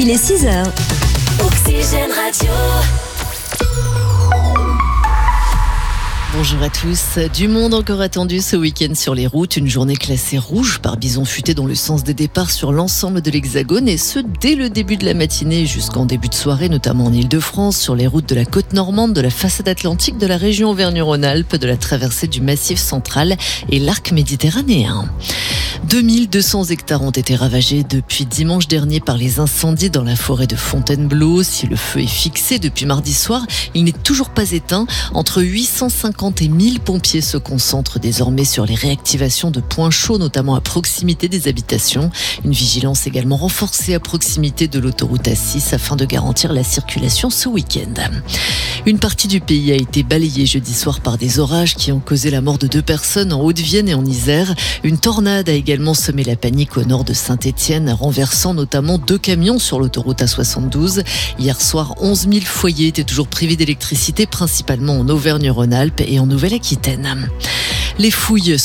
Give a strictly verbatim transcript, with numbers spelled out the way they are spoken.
Il est six heures. Oxygène Radio. Bonjour à tous. Du monde encore attendu ce week-end sur les routes. Une journée classée rouge par bison futé dans le sens des départs sur l'ensemble de l'Hexagone, et ce dès le début de la matinée jusqu'en début de soirée, notamment en Ile-de-France, sur les routes de la côte normande, de la façade atlantique, de la région Auvergne-Rhône-Alpes, de la traversée du Massif central et l'arc méditerranéen. deux mille deux cents hectares ont été ravagés depuis dimanche dernier par les incendies dans la forêt de Fontainebleau. Si le feu est fixé depuis mardi soir, il n'est toujours pas éteint. Entre huit cent cinquante et mille pompiers se concentrent désormais sur les réactivations de points chauds, notamment à proximité des habitations. Une vigilance également renforcée à proximité de l'autoroute A six afin de garantir la circulation ce week-end. Une partie du pays a été balayée jeudi soir par des orages qui ont causé la mort de deux personnes en Haute-Vienne et en Isère. Une tornade a également semé la panique au nord de Saint-Étienne, renversant notamment deux camions sur l'autoroute A soixante-douze. Hier soir, onze mille foyers étaient toujours privés d'électricité, principalement en Auvergne-Rhône-Alpes et en Nouvelle-Aquitaine. Les fouilles